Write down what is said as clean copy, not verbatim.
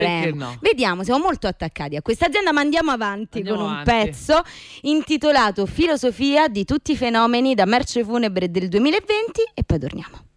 Perché no? Vediamo, siamo molto attaccati a questa azienda, ma andiamo avanti con un pezzo intitolato Filosofia di tutti i fenomeni da Merce Funebre del 2020 e poi torniamo.